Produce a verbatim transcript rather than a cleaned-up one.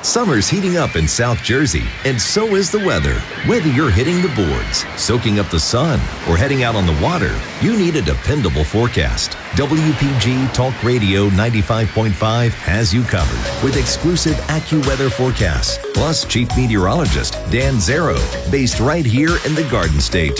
Summer's heating up in South Jersey, and so is the weather. Whether you're hitting the boards, soaking up the sun, or heading out on the water, you need a dependable forecast. W P G Talk Radio ninety-five point five has you covered with exclusive AccuWeather forecasts, plus Chief Meteorologist Dan Zero, based right here in the Garden State.